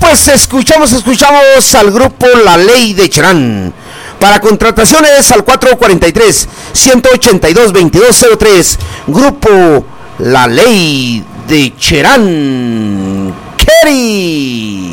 pues escuchamos al grupo La Ley de Cherán. Para contrataciones al 443-182-2203. Grupo La Ley de Cherán. Kerry.